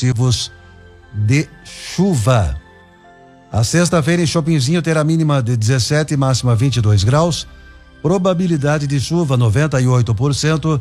sucessivos de chuva. A sexta-feira em Chopinzinho terá mínima de 17 e máxima 22 graus. Probabilidade de chuva 98%,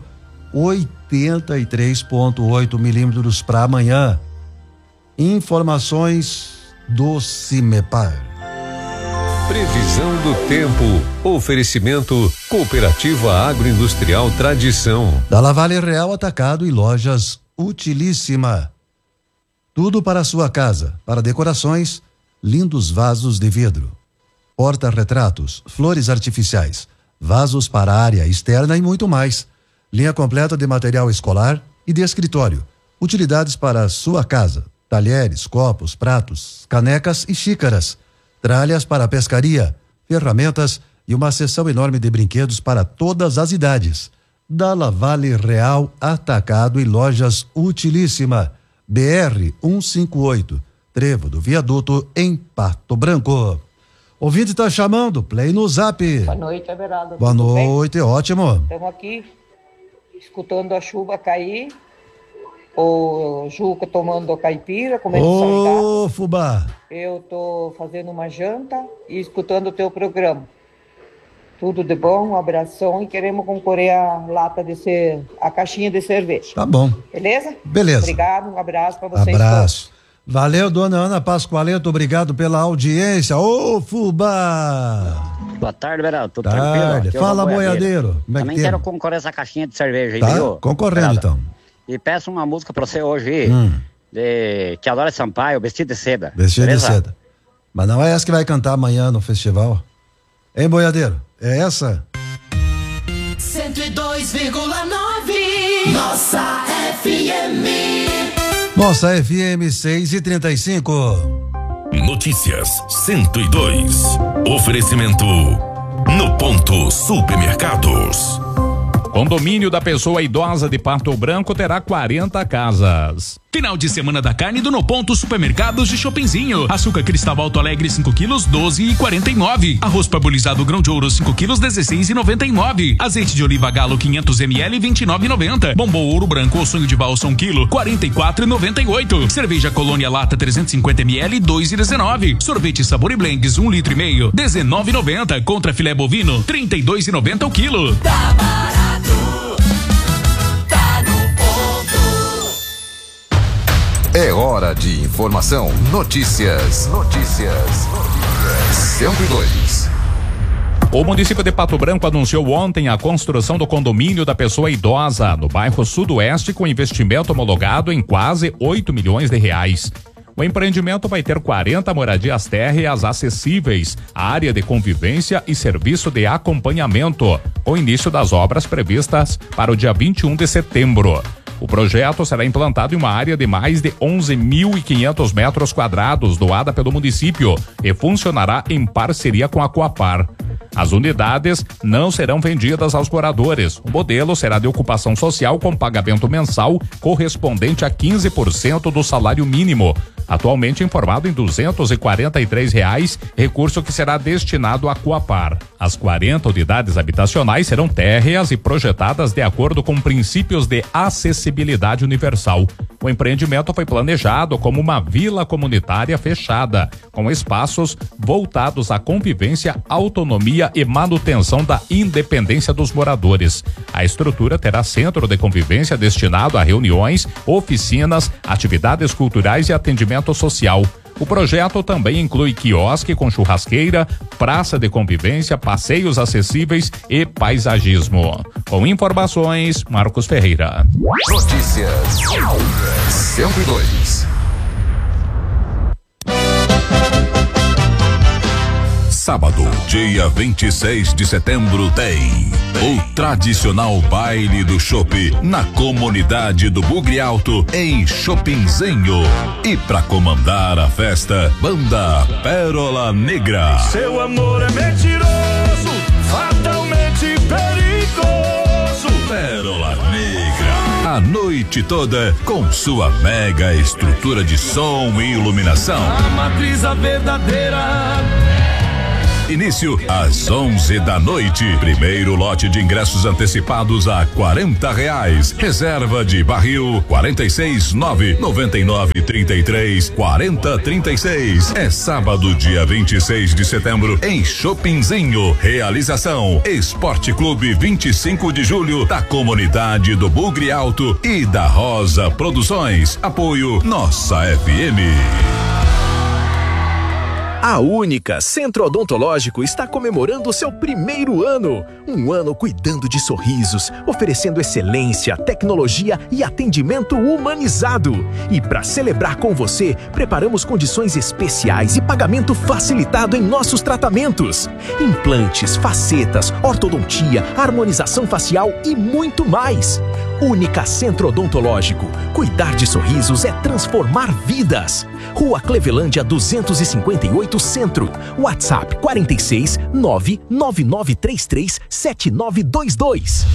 83,8 milímetros para amanhã. Informações do CIMEPAR. Previsão do tempo. Oferecimento Cooperativa Agroindustrial Tradição. Da La Vale Real Atacado e Lojas Utilíssima. Tudo para a sua casa, para decorações, lindos vasos de vidro, porta-retratos, flores artificiais, vasos para área externa e muito mais. Linha completa de material escolar e de escritório. Utilidades para a sua casa, talheres, copos, pratos, canecas e xícaras. Tralhas para pescaria, ferramentas e uma seção enorme de brinquedos para todas as idades. Da La Vale Real Atacado e Lojas Utilíssima. BR 158, Trevo do Viaduto, em Pato Branco. Ouvinte tá chamando, play no zap. Boa noite, Everaldo. Boa noite, ótimo. Estamos aqui escutando a chuva cair, o Juca tomando caipira, comendo salgado. Ô, fubá. Eu tô fazendo uma janta e escutando o teu programa. Tudo de bom, um abração e queremos concorrer a caixinha de cerveja. Tá bom. Beleza? Beleza. Obrigado, um abraço pra vocês. Abraço. Valeu, dona Ana Pascoaleto, obrigado pela audiência. Ô, fubá. Boa tarde, Beraldo. Tudo tarde. tranquilo? Fala, boiadeiro. Como é Também que quero tem? concorrer a essa caixinha de cerveja aí, Tá viu? concorrendo, Beraldo. então. E peço uma música pra você hoje aí, que adora Sampaio, Vestido de Seda. Vestido beleza? de seda. Mas não é essa que vai cantar amanhã no festival? Hein, boiadeiro? É essa? 102,9 Nossa FM. Nossa FM 6:35. Notícias 102. Oferecimento No Ponto Supermercados. Condomínio da Pessoa Idosa de Pato Branco terá 40 casas. Final de semana da carne do No Ponto Supermercados de Chopinzinho. Açúcar cristal Alto Alegre 5 quilos 12,49. Arroz parbolizado grão de ouro 5 quilos 16,99. Azeite de oliva Galo 500 ml 29,90. Bombom ouro branco ou sonho de valsa 1 quilo 44,98. Cerveja Colônia Lata 350 ml 2,19. Sorvete Sabor e Blends 1,5 litro 19,90. Contra filé bovino 32,90 o quilo. Tá barato. É hora de informação. Notícias. 102. O município de Pato Branco anunciou ontem a construção do condomínio da Pessoa Idosa no bairro Sudoeste com investimento homologado em quase 8 milhões de reais. O empreendimento vai ter 40 moradias térreas acessíveis, área de convivência e serviço de acompanhamento, com início das obras previstas para o dia 21 de setembro. O projeto será implantado em uma área de mais de 11.500 metros quadrados doada pelo município e funcionará em parceria com a Coapar. As unidades não serão vendidas aos moradores. O modelo será de ocupação social com pagamento mensal correspondente a 15% do salário mínimo, atualmente informado em R$243, recurso que será destinado à Coapar. As 40 unidades habitacionais serão térreas e projetadas de acordo com princípios de acessibilidade universal. O empreendimento foi planejado como uma vila comunitária fechada, com espaços voltados à convivência, autonomia e manutenção da independência dos moradores. A estrutura terá centro de convivência destinado a reuniões, oficinas, atividades culturais e atendimento social. O projeto também inclui quiosque com churrasqueira, praça de convivência, passeios acessíveis e paisagismo. Com informações, Marcos Ferreira. Notícias 102. Sábado, dia 26 de setembro, tem o tradicional baile do chopp na comunidade do Bugre Alto, em Chopinzinho. E pra comandar a festa, banda Pérola Negra. Seu amor é mentiroso, fatalmente perigoso. Pérola Negra. A noite toda com sua mega estrutura de som e iluminação. A matriz a verdadeira. Início às 11 da noite. Primeiro lote de ingressos antecipados a R$40. Reserva de barril 469-9933-4036. É sábado, dia 26 de setembro, em Chopinzinho. Realização Esporte Clube 25 de Julho, da comunidade do Bugre Alto e da Rosa Produções. Apoio Nossa FM. A Única Centro Odontológico está comemorando o seu primeiro ano. Um ano cuidando de sorrisos, oferecendo excelência, tecnologia e atendimento humanizado. E para celebrar com você, preparamos condições especiais e pagamento facilitado em nossos tratamentos. Implantes, facetas, ortodontia, harmonização facial e muito mais. Única Centro Odontológico. Cuidar de sorrisos é transformar vidas. Rua Clevelândia 258 Centro. WhatsApp 46 99933 7922.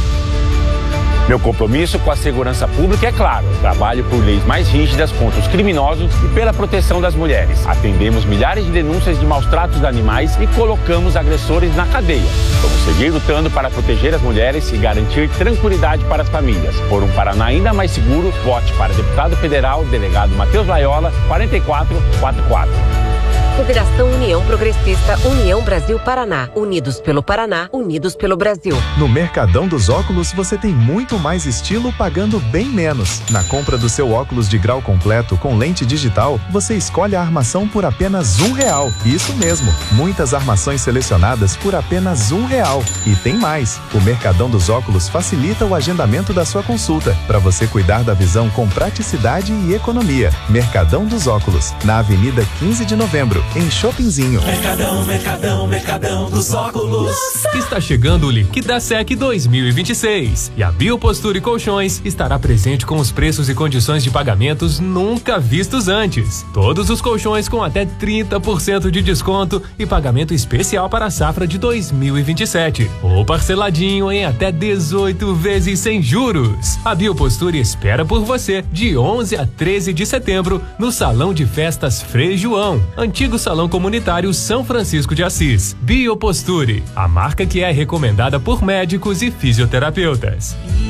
Meu compromisso com a segurança pública é claro. Trabalho por leis mais rígidas contra os criminosos e pela proteção das mulheres. Atendemos milhares de denúncias de maus tratos de animais e colocamos agressores na cadeia. Vamos seguir lutando para proteger as mulheres e garantir tranquilidade para as famílias. Por um Paraná ainda mais seguro, vote para deputado federal, delegado Matheus Laiola, 4444. Federação União Progressista, União Brasil Paraná. Unidos pelo Paraná, unidos pelo Brasil. No Mercadão dos Óculos você tem muito mais estilo pagando bem menos. Na compra do seu óculos de grau completo com lente digital, você escolhe a armação por apenas R$1. Isso mesmo, muitas armações selecionadas por apenas R$1. E tem mais, o Mercadão dos Óculos facilita o agendamento da sua consulta, para você cuidar da visão com praticidade e economia. Mercadão dos Óculos, na Avenida 15 de Novembro, em Chopinzinho. Mercadão dos Óculos. Está chegando o Liquidasec 2026 e a Bioposture Colchões estará presente com os preços e condições de pagamentos nunca vistos antes. Todos os colchões com até 30% de desconto e pagamento especial para a safra de 2027. Ou parceladinho em até 18 vezes sem juros. A Bioposture espera por você de 11 a 13 de setembro no Salão de Festas Frei João, antigo Salão Comunitário São Francisco de Assis. Bioposture, a marca que é recomendada por médicos e fisioterapeutas.